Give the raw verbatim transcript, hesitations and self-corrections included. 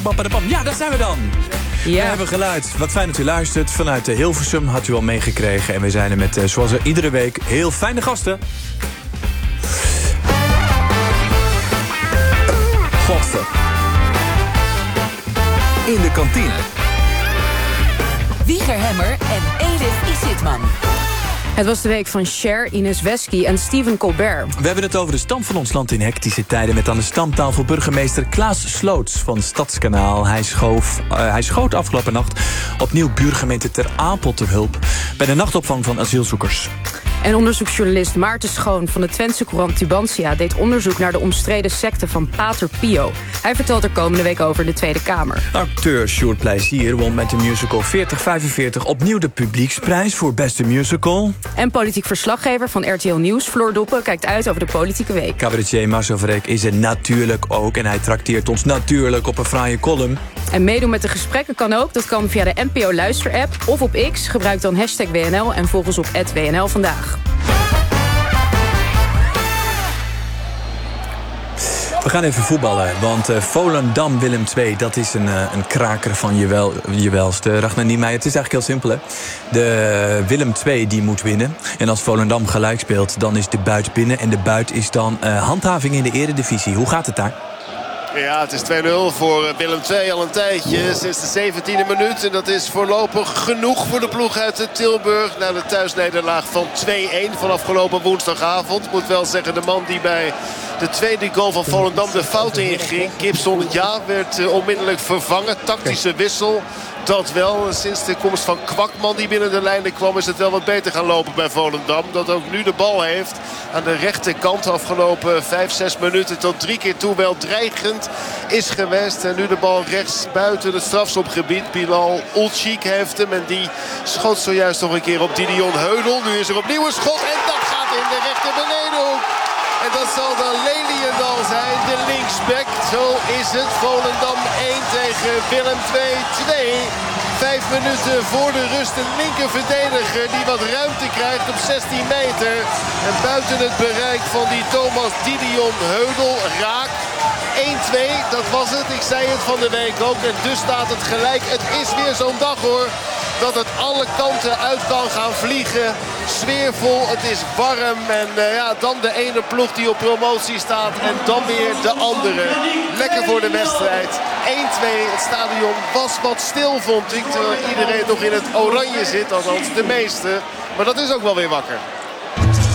Bam, ja, daar zijn we dan. Ja. We hebben geluid. Wat fijn dat u luistert. Vanuit de Hilversum had u al meegekregen. En we zijn er met, uh, zoals er iedere week, heel fijne gasten. Godver. In de kantine. Wieger Hemmer en Edith Isitman. Het was de week van Cher, Ines Wesky en Stephen Colbert. We hebben het over de stand van ons land in hectische tijden... met aan de stamtafel burgemeester Klaas Sloots van Stadskanaal. Hij, schoof, uh, hij schoot afgelopen nacht opnieuw buurgemeente Ter Apel te hulp... bij de nachtopvang van asielzoekers. En onderzoeksjournalist Maarten Schoon van de Twentse courant Tubantia... deed onderzoek naar de omstreden secte van Pater Pio. Hij vertelt er komende week over in de Tweede Kamer. Acteur Sjoerd Plezier won met de musical veertig vijfenveertig... opnieuw de publieksprijs voor beste musical. En politiek verslaggever van R T L Nieuws, Floor Doppen... kijkt uit over de politieke week. Cabaretier Marcel Verrek is er natuurlijk ook... en hij trakteert ons natuurlijk op een fraaie column. En meedoen met de gesprekken kan ook. Dat kan via de N P O Luister-app of op X. Gebruik dan hashtag W N L en volg ons op at W N L Vandaag. We gaan even voetballen, want uh, Volendam Willem twee... dat is een, uh, een kraker van je, wel, je welste. Ragnar Niemeyer, het is eigenlijk heel simpel, hè? De Willem twee die moet winnen. En als Volendam gelijk speelt, dan is de buit binnen. En de buit is dan uh, handhaving in de eredivisie. Hoe gaat het daar? Ja, het is twee nul voor Willem twee al een tijdje. Sinds de zeventiende minuut. En dat is voorlopig genoeg voor de ploeg uit Tilburg. Na de thuisnederlaag van twee-een van afgelopen woensdagavond. Moet wel zeggen, de man die bij de tweede goal van Volendam de fout inging. Gibson, ja, werd uh, onmiddellijk vervangen. Tactische wissel. Dat wel. Sinds de komst van Kwakman die binnen de lijnen kwam... is het wel wat beter gaan lopen bij Volendam. Dat ook nu de bal heeft aan de rechterkant. Afgelopen vijf, zes minuten tot drie keer toe wel dreigend is geweest. En nu de bal rechts buiten het strafschopgebied. Bilal Ulcik heeft hem. En die schoot zojuist nog een keer op Didion Heudel. Nu is er opnieuw een schot. En dat gaat in de rechter benedenhoek. En dat zal dan Leliendal zijn, de linksback. Zo is het. Volendam één tegen Willem twee twee. Vijf minuten voor de rust een linker verdediger die wat ruimte krijgt op zestien meter. En buiten het bereik van die Thomas Didion Heudel raak. één twee, dat was het. Ik zei het van de week ook. En dus staat het gelijk. Het is weer zo'n dag hoor. Dat het alle kanten uit kan gaan vliegen. Sfeervol, het is warm. En uh, ja, dan de ene ploeg die op promotie staat. En dan weer de andere. Lekker voor de wedstrijd. één twee, het stadion was wat stil vond ik. Terwijl iedereen nog in het oranje zit. Althans de meeste. Maar dat is ook wel weer wakker.